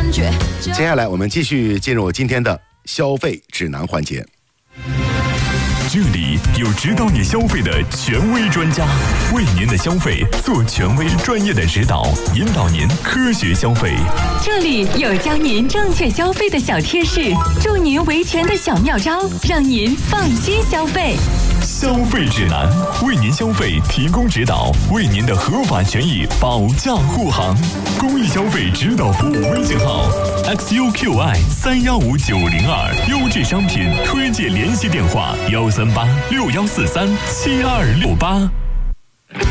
觉。 接下来我们继续进入今天的消费指南环节。 这里有指导你消费的权威专家，为您的消费做权威专业的指导，引导您科学消费。 这里有教您正确消费的小贴士，助您维权的小妙招，让您放心消费。 消费指南，为您消费提供指导，为您的合法权益保驾护航。公益消费指导服务微信号 XUQI315902，优质商品推荐联系电话13861437268。